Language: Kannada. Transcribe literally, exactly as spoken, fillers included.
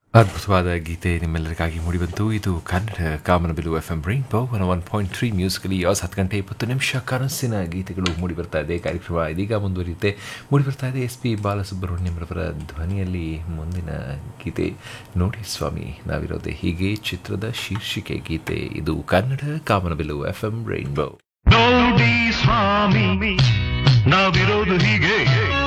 ಅದ್ಭುತವಾದ ಗೀತೆ ನಿಮ್ಮೆಲ್ಲರಿಗಾಗಿ ಮೂಡಿಬಂತು. ಇದು ಕನ್ನಡ ಕಾಮನಬಿಲ್ಲು F M rainbow one point three musically ಯಾವ್ದು ಹತ್ತು ಗಂಟೆ ಇಪ್ಪತ್ತು ನಿಮಿಷ ಕನಸಿನ ಗೀತೆಗಳು ಮೂಡಿಬರ್ತಾ ಇದೆ. ಕಾರ್ಯಕ್ರಮ ಇದೀಗ ಮುಂದುವರಿಯುತ್ತೆ. ಮೂಡಿಬರ್ತಾ ಇದೆ ಎಸ್ ಪಿ ಬಾಲಸುಬ್ರಹ್ಮಣ್ಯಂರವರ ಧ್ವನಿಯಲ್ಲಿ ಮುಂದಿನ ಗೀತೆ. ನೋಡಿ ಸ್ವಾಮಿ ನಾವಿರೋದೆ ಹೀಗೆ ಚಿತ್ರದ ಶೀರ್ಷಿಕೆ ಗೀತೆ. ಇದು ಕನ್ನಡ ಕಾಮನಬಿಲ್ಲು ಎಫ್ ಎಂ ರೈನ್ಬೋ. ನೋಡಿ ಸ್ವಾಮಿ ನಾವಿರೋದು ಹೀಗೆ